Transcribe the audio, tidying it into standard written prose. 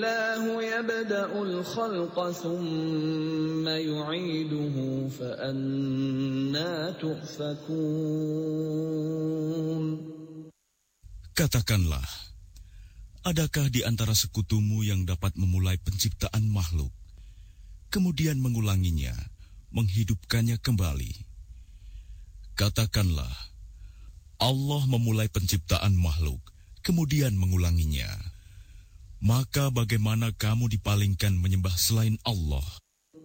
الله يبدأ الخلق ثم يعيده فأنى تؤفكون. Katakanlah, adakah di antara sekutumu yang dapat memulai penciptaan makhluk, kemudian mengulanginya, menghidupkannya kembali? Katakanlah, Allah memulai penciptaan makhluk, kemudian mengulanginya. Maka bagaimana kamu dipalingkan menyembah selain Allah?